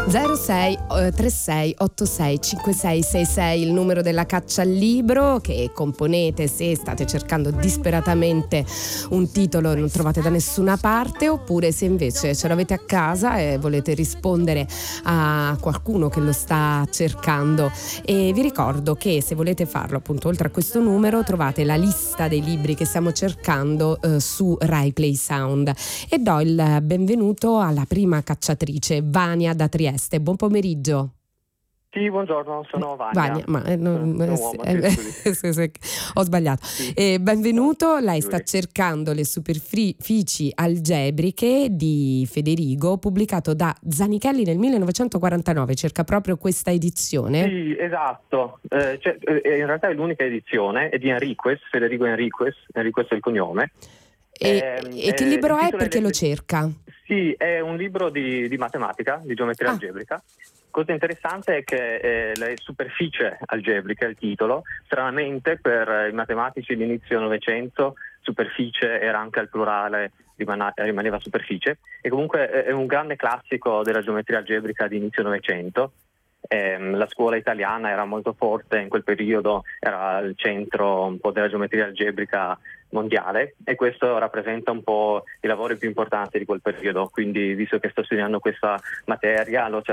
06 36 86 5666 il numero della caccia al libro che componete se state cercando disperatamente un titolo e non trovate da nessuna parte, oppure se invece ce l'avete a casa e volete rispondere a qualcuno che lo sta cercando. E vi ricordo che se volete farlo, appunto, oltre a questo numero trovate la lista dei libri che stiamo cercando su Rai Play Sound. E do il benvenuto alla prima cacciatrice, Vania da Trieste. Buon pomeriggio. Sì, buongiorno, sono Vania. Sono un uomo, sì, ho sbagliato. Sì. Benvenuto, lei sta cercando Le superfici algebriche di Federigo, pubblicato da Zanichelli nel 1949, cerca proprio questa edizione? Sì, esatto, in realtà è l'unica edizione, è di Enriquez, Federigo Enriquez è il cognome. E che libro è, perché lo cerca? Sì, è un libro di matematica, di geometria algebrica. Cosa interessante è che la superficie algebrica è il titolo. Stranamente per i matematici di inizio Novecento superficie era anche al plurale, rimaneva superficie, e comunque è un grande classico della geometria algebrica di inizio Novecento. La scuola italiana era molto forte in quel periodo, era il centro un po' della geometria algebrica mondiale, e questo rappresenta un po' i lavori più importanti di quel periodo. Quindi, visto che sto studiando questa materia, l'ho